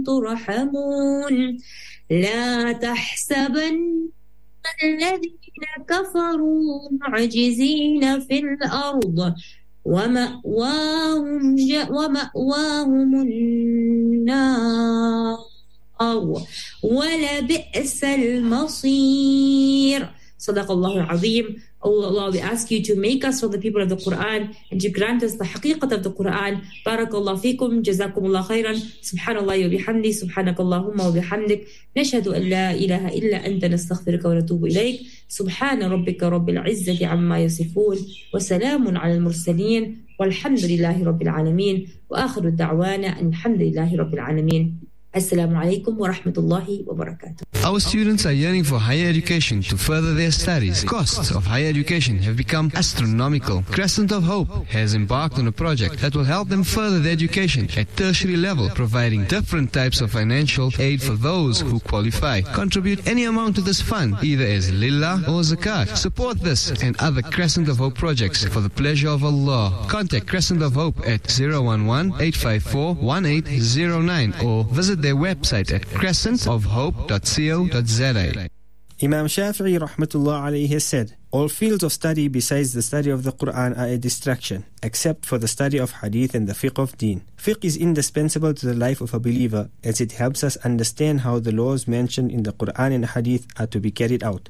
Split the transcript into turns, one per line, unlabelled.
ترحمون لا تحسبن الذين كفروا معجزين في الأرض ومأواهم النار ولبئس المصير. صدق الله العظيم. Oh Allah, we ask you to make us from the people of the Quran and to grant us the haqiqat of the Quran. Barakallahu fikum, jazakumullah khairan. Subhanallah wa bihamdi, subhanakallahumma wa bihamdik. Nashhadu an la ilaha illa anta nastaghfiruka wa natubu ilayk. Subhana rabbika rabbil izzati amma yasifun. Wa salamun ala al-mursaleen. Walhamdulillahi rabbil alameen. Wa akhiru da'wana alhamdulillahi rabbil alameen. Assalamu alaikum wa rahmatullahi wa barakatuh.
Our students are yearning for higher education to further their studies. Costs of higher education have become astronomical. Crescent of Hope has embarked on a project that will help them further their education at tertiary level, providing different types of financial aid for those who qualify. Contribute any amount to this fund, either as lillah or zakat. Support this and other Crescent of Hope projects for the pleasure of Allah. Contact Crescent of Hope at 011-854-1809 or visit their website at crescentofhope.co.za.
Imam Shafi'i rahmatullah alayhi has said, all fields of study besides the study of the Quran are a distraction, except for the study of hadith and the fiqh of deen. Fiqh is indispensable to the life of a believer as it helps us understand how the laws mentioned in the Quran and hadith are to be carried out.